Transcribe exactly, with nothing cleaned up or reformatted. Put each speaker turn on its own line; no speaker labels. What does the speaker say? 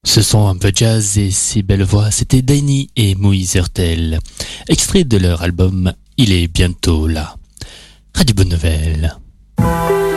Ce son un peu jazz et ses belles voix, c'était Dainy et Moïse Hertel, extrait de leur album Il est bientôt là. Radio Bonne Nouvelle.